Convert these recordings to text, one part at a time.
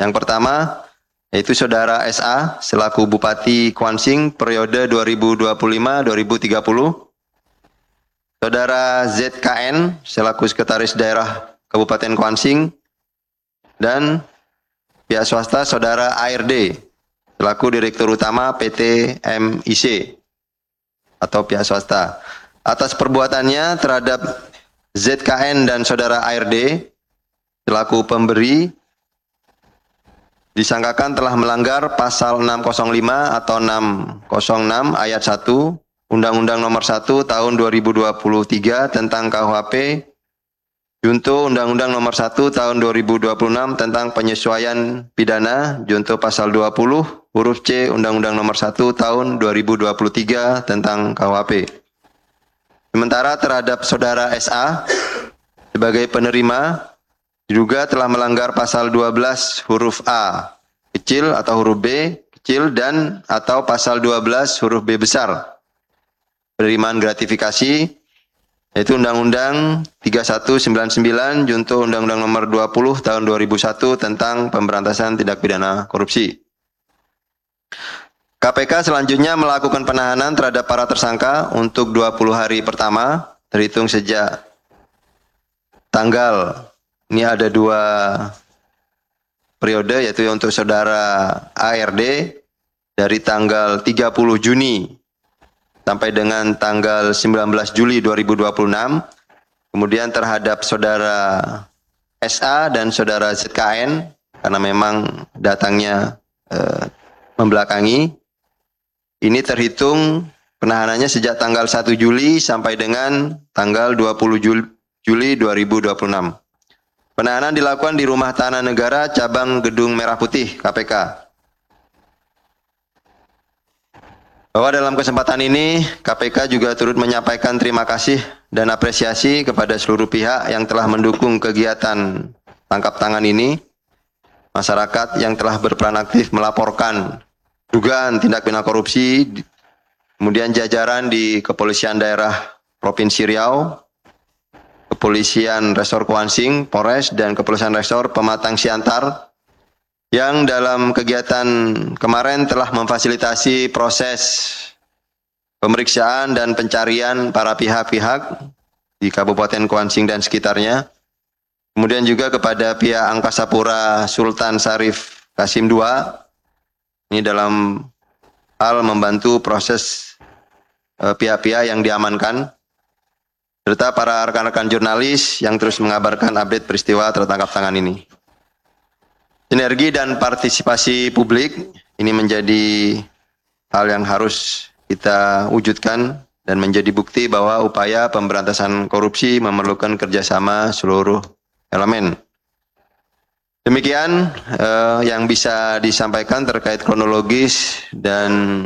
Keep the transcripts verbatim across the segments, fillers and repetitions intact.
Yang pertama, yaitu Saudara S A selaku Bupati Kuansing periode dua ribu dua puluh lima sampai dua ribu tiga puluh. Saudara Z K N selaku Sekretaris Daerah Kabupaten Kuansing. Dan pihak swasta Saudara A R D selaku Direktur Utama P T M I C atau pihak swasta. Atas perbuatannya terhadap Z K N dan Saudara A R D selaku pemberi disangkakan telah melanggar pasal enam nol lima atau enam nol enam ayat satu Undang-Undang Nomor satu Tahun dua ribu dua puluh tiga tentang K U H P junto Undang-Undang Nomor satu Tahun dua ribu dua puluh enam tentang penyesuaian pidana junto pasal dua puluh huruf C Undang-Undang Nomor satu Tahun dua ribu dua puluh tiga tentang K U H P. Sementara terhadap Saudara S A sebagai penerima diduga telah melanggar pasal dua belas huruf A kecil atau huruf B kecil dan atau pasal dua belas huruf B besar penerimaan gratifikasi, yaitu Undang-Undang tiga satu sembilan sembilan junto Undang-Undang Nomor dua puluh Tahun dua ribu satu tentang pemberantasan tindak pidana korupsi. K P K selanjutnya melakukan penahanan terhadap para tersangka untuk dua puluh hari pertama terhitung sejak tanggal. Ini ada dua periode, yaitu untuk Saudara A R D dari tanggal tiga puluh Juni sampai dengan tanggal sembilan belas Juli dua ribu dua puluh enam. Kemudian terhadap Saudara S A dan Saudara Z K N, karena memang datangnya eh, membelakangi, ini terhitung penahanannya sejak tanggal satu Juli sampai dengan tanggal dua puluh Juli dua ribu dua puluh enam. Penahanan dilakukan di Rumah Tahanan Negara Cabang Gedung Merah Putih K P K. Bahwa dalam kesempatan ini K P K juga turut menyampaikan terima kasih dan apresiasi kepada seluruh pihak yang telah mendukung kegiatan tangkap tangan ini. Masyarakat yang telah berperan aktif melaporkan dugaan tindak pidana korupsi, kemudian jajaran di Kepolisian Daerah Provinsi Riau, Kepolisian Resor Kuansing, Polres, dan Kepolisian Resor Pematang Siantar yang dalam kegiatan kemarin telah memfasilitasi proses pemeriksaan dan pencarian para pihak-pihak di Kabupaten Kuansing dan sekitarnya. Kemudian juga kepada pihak Angkasa Pura Sultan Syarif Qasim kedua, ini dalam hal membantu proses pihak-pihak yang diamankan, serta para rekan-rekan jurnalis yang terus mengabarkan update peristiwa tertangkap tangan ini. Sinergi dan partisipasi publik ini menjadi hal yang harus kita wujudkan dan menjadi bukti bahwa upaya pemberantasan korupsi memerlukan kerjasama seluruh elemen. Demikian eh, yang bisa disampaikan terkait kronologis dan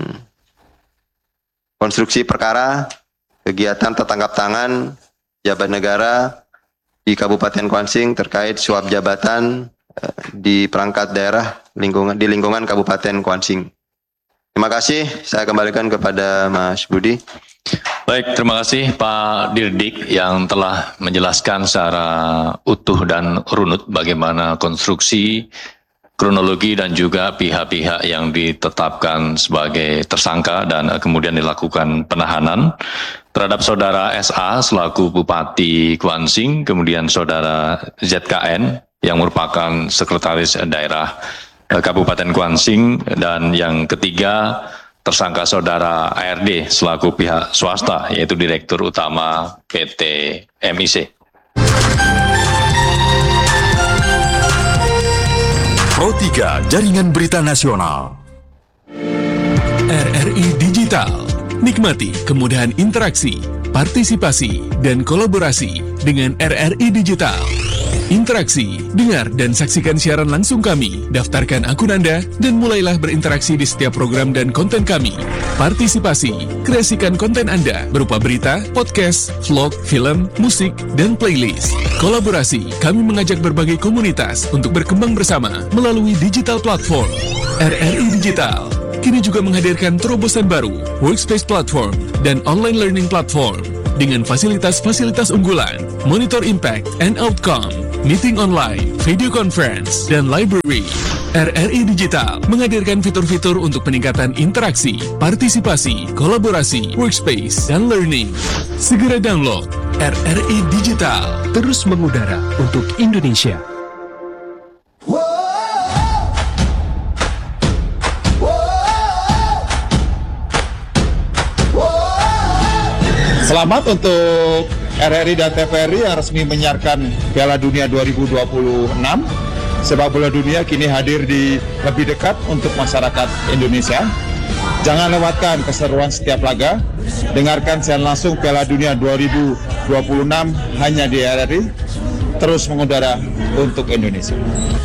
konstruksi perkara kegiatan tertangkap tangan jabat negara di Kabupaten Kuansing terkait suap jabatan eh, di perangkat daerah lingkungan di lingkungan Kabupaten Kuansing. Terima kasih, saya kembalikan kepada Mas Budi. Baik, terima kasih Pak Dirdik yang telah menjelaskan secara utuh dan runut bagaimana konstruksi, kronologi dan juga pihak-pihak yang ditetapkan sebagai tersangka dan kemudian dilakukan penahanan terhadap Saudara S A selaku Bupati Kuansing, kemudian Saudara Z K N yang merupakan Sekretaris Daerah Kabupaten Kuansing, dan yang ketiga tersangka Saudara A R D selaku pihak swasta yaitu Direktur Utama P T M I C. Pro tiga Jaringan Berita Nasional. R R I Digital. Nikmati kemudahan interaksi, partisipasi, dan kolaborasi dengan R R I Digital. Interaksi, dengar dan saksikan siaran langsung kami, daftarkan akun Anda, dan mulailah berinteraksi di setiap program dan konten kami. Partisipasi, kreasikan konten Anda berupa berita, podcast, vlog, film, musik, dan playlist. Kolaborasi, kami mengajak berbagai komunitas untuk berkembang bersama melalui digital platform. R R I Digital kini juga menghadirkan terobosan baru, workspace platform, dan online learning platform dengan fasilitas-fasilitas unggulan, monitor impact and outcome, meeting online, video conference, dan library. R R I Digital menghadirkan fitur-fitur untuk peningkatan interaksi, partisipasi, kolaborasi, workspace, dan learning. Segera download R R I Digital. Terus mengudara untuk Indonesia. Selamat untuk R R I dan T V R I yang resmi menyiarkan Piala Dunia dua ribu dua puluh enam. Sepak bola dunia kini hadir di lebih dekat untuk masyarakat Indonesia. Jangan lewatkan keseruan setiap laga. Dengarkan siaran langsung Piala Dunia dua ribu dua puluh enam hanya di R R I. Terus mengudara untuk Indonesia.